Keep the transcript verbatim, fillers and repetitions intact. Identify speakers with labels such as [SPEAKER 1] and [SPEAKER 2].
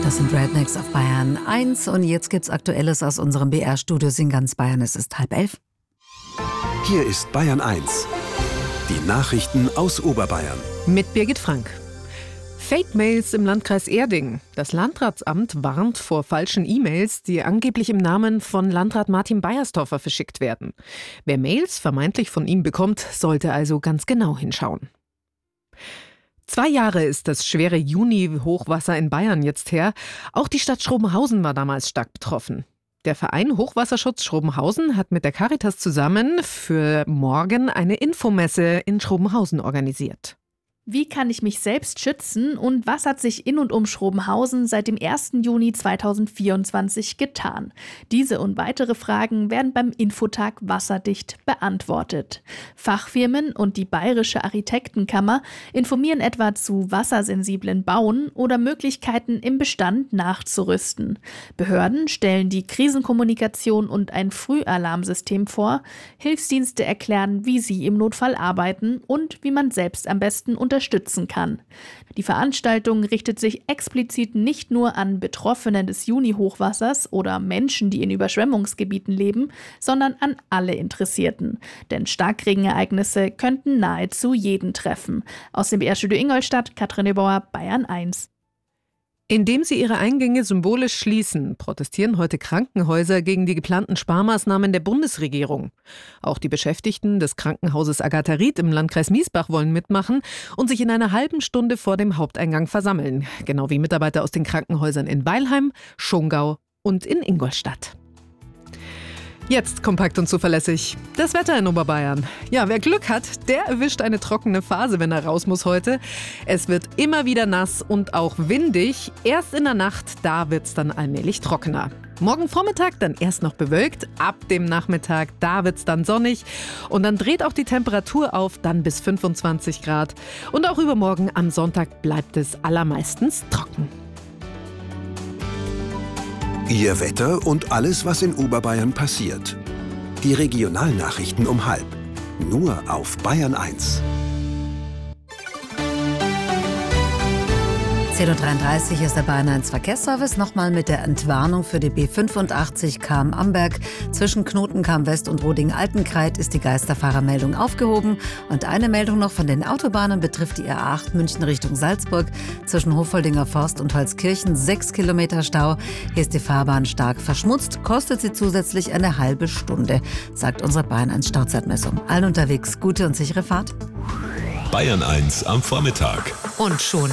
[SPEAKER 1] Das sind Rednecks auf Bayern eins und jetzt gibt's Aktuelles aus unserem B R-Studios in ganz Bayern. Es ist halb elf.
[SPEAKER 2] Hier ist Bayern eins. Die Nachrichten aus Oberbayern.
[SPEAKER 3] Mit Birgit Frank. Fake-Mails im Landkreis Erding. Das Landratsamt warnt vor falschen E-Mails, die angeblich im Namen von Landrat Martin Beiersdorfer verschickt werden. Wer Mails vermeintlich von ihm bekommt, sollte also ganz genau hinschauen. Zwei Jahre ist das schwere Juni-Hochwasser in Bayern jetzt her. Auch die Stadt Schrobenhausen war damals stark betroffen. Der Verein Hochwasserschutz Schrobenhausen hat mit der Caritas zusammen für morgen eine Infomesse in Schrobenhausen organisiert.
[SPEAKER 4] Wie kann ich mich selbst schützen und was hat sich in und um Schrobenhausen seit dem ersten Juni zweitausendvierundzwanzig getan? Diese und weitere Fragen werden beim Infotag Wasserdicht beantwortet. Fachfirmen und die Bayerische Architektenkammer informieren etwa zu wassersensiblen Bauen oder Möglichkeiten im Bestand nachzurüsten. Behörden stellen die Krisenkommunikation und ein Frühalarmsystem vor. Hilfsdienste erklären, wie sie im Notfall arbeiten und wie man selbst am besten unterstützen kann. Die Veranstaltung richtet sich explizit nicht nur an Betroffene des Juni-Hochwassers oder Menschen, die in Überschwemmungsgebieten leben, sondern an alle Interessierten. Denn Starkregenereignisse könnten nahezu jeden treffen. Aus dem B R-Studio Ingolstadt, Katrin Nebauer, Bayern eins.
[SPEAKER 3] Indem sie ihre Eingänge symbolisch schließen, protestieren heute Krankenhäuser gegen die geplanten Sparmaßnahmen der Bundesregierung. Auch die Beschäftigten des Krankenhauses Agatha Ried im Landkreis Miesbach wollen mitmachen und sich in einer halben Stunde vor dem Haupteingang versammeln. Genau wie Mitarbeiter aus den Krankenhäusern in Weilheim, Schongau und in Ingolstadt. Jetzt kompakt und zuverlässig. Das Wetter in Oberbayern. Ja, wer Glück hat, der erwischt eine trockene Phase, wenn er raus muss heute. Es wird immer wieder nass und auch windig. Erst in der Nacht, da wird's dann allmählich trockener. Morgen Vormittag dann erst noch bewölkt. Ab dem Nachmittag, da wird's dann sonnig. Und dann dreht auch die Temperatur auf, dann bis fünfundzwanzig Grad. Und auch übermorgen am Sonntag bleibt es allermeistens trocken.
[SPEAKER 2] Ihr Wetter und alles, was in Oberbayern passiert. Die Regionalnachrichten um halb. Nur auf Bayern eins.
[SPEAKER 1] zehn Uhr dreiunddreißig ist der Bayern eins Verkehrsservice. Nochmal mit der Entwarnung für die B fünfundachtzig Cham-Amberg. Zwischen Knotenkam West und Roding-Altenkreid ist die Geisterfahrermeldung aufgehoben. Und eine Meldung noch von den Autobahnen betrifft die R A acht München Richtung Salzburg. Zwischen Hofoldinger Forst und Holzkirchen sechs Kilometer Stau. Hier ist die Fahrbahn stark verschmutzt. Kostet sie zusätzlich eine halbe Stunde, sagt unsere Bayern eins Stauzeitmessung. Allen unterwegs gute und sichere Fahrt.
[SPEAKER 5] Bayern eins am Vormittag.
[SPEAKER 1] Und schon